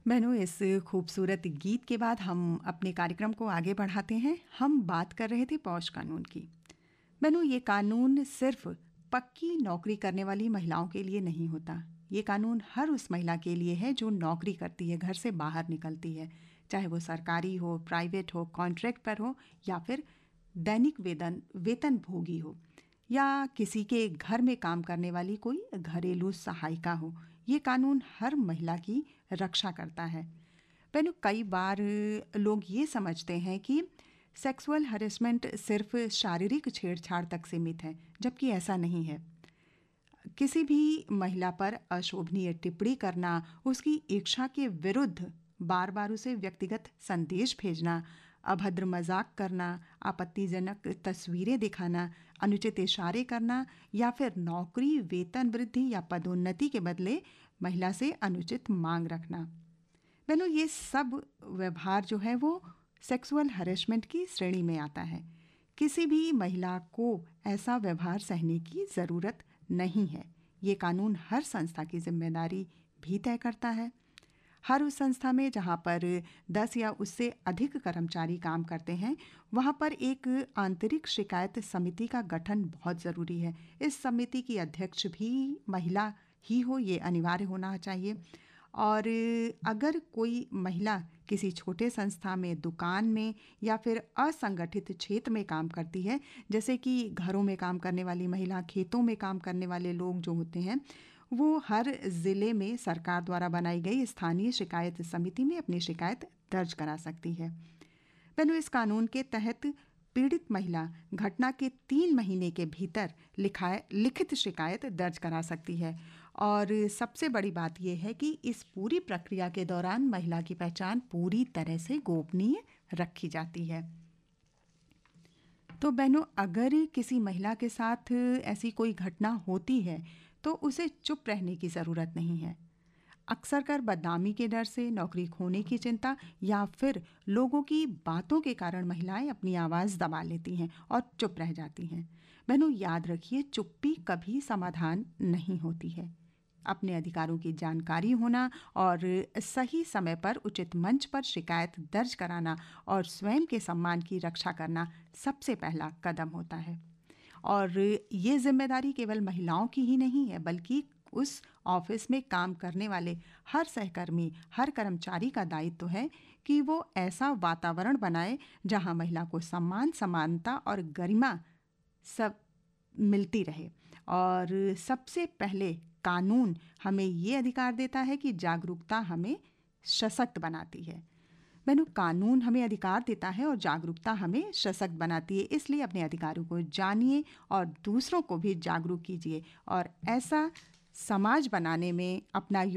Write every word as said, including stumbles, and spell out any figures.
मैनू, इस खूबसूरत गीत के बाद हम अपने कार्यक्रम को आगे बढ़ाते हैं। हम बात कर रहे थे पॉश कानून की। मैनू, ये कानून सिर्फ पक्की नौकरी करने वाली महिलाओं के लिए नहीं होता। ये कानून हर उस महिला के लिए है जो नौकरी करती है, घर से बाहर निकलती है, चाहे वो सरकारी हो, प्राइवेट हो, कॉन्ट्रैक्ट पर हो, या फिर दैनिक वेतन वेतन भोगी हो, या किसी के घर में काम करने वाली कोई घरेलू सहायिका हो। ये कानून हर महिला की रक्षा करता है। मैंने कई बार लोग ये समझते हैं कि सेक्सुअल हरेसमेंट सिर्फ शारीरिक छेड़छाड़ तक सीमित है, जबकि ऐसा नहीं है। किसी भी महिला पर अशोभनीय टिप्पणी करना, उसकी इच्छा के विरुद्ध बार बार उसे व्यक्तिगत संदेश भेजना, अभद्र मजाक करना, आपत्तिजनक तस्वीरें दिखाना, अनुचित इशारे करना, या फिर नौकरी, वेतन वृद्धि या पदोन्नति के बदले महिला से अनुचित मांग रखना। मैंने ये सब व्यवहार जो है वो सेक्सुअल हरेसमेंट की श्रेणी में आता है। किसी भी महिला को ऐसा व्यवहार सहने की ज़रूरत नहीं है। ये कानून हर संस्था की जिम्मेदारी भी तय करता है। हर उस संस्था में जहाँ पर दस या उससे अधिक कर्मचारी काम करते हैं, वहाँ पर एक आंतरिक शिकायत समिति का गठन बहुत ज़रूरी है। इस समिति की अध्यक्ष भी महिला ही हो, ये अनिवार्य होना चाहिए। और अगर कोई महिला किसी छोटे संस्था में, दुकान में या फिर असंगठित क्षेत्र में काम करती है, जैसे कि घरों में काम करने वाली महिला, खेतों में काम करने वाले लोग जो होते हैं, वो हर ज़िले में सरकार द्वारा बनाई गई स्थानीय शिकायत समिति में अपनी शिकायत दर्ज करा सकती है। मैंने इस कानून के तहत पीड़ित महिला घटना के तीन महीने के भीतर लिखाए लिखित शिकायत दर्ज करा सकती है। और सबसे बड़ी बात यह है कि इस पूरी प्रक्रिया के दौरान महिला की पहचान पूरी तरह से गोपनीय रखी जाती है। तो बहनों, अगर किसी महिला के साथ ऐसी कोई घटना होती है तो उसे चुप रहने की ज़रूरत नहीं है। अक्सर कर बदनामी के डर से, नौकरी खोने की चिंता या फिर लोगों की बातों के कारण महिलाएं अपनी आवाज़ दबा लेती हैं और चुप रह जाती हैं। बहनों, याद रखिए, चुप्पी कभी समाधान नहीं होती है। अपने अधिकारों की जानकारी होना और सही समय पर उचित मंच पर शिकायत दर्ज कराना और स्वयं के सम्मान की रक्षा करना सबसे पहला कदम होता है। और ये जिम्मेदारी केवल महिलाओं की ही नहीं है, बल्कि उस ऑफिस में काम करने वाले हर सहकर्मी, हर कर्मचारी का दायित्व है कि वो ऐसा वातावरण बनाए जहां महिला को सम्मान, समानता और गरिमा सब मिलती रहे। और सबसे पहले कानून हमें ये अधिकार देता है कि जागरूकता हमें सशक्त बनाती है। मैंने कानून हमें अधिकार देता है और जागरूकता हमें सशक्त बनाती है। इसलिए अपने अधिकारों को जानिए और दूसरों को भी जागरूक कीजिए और ऐसा समाज बनाने में अपना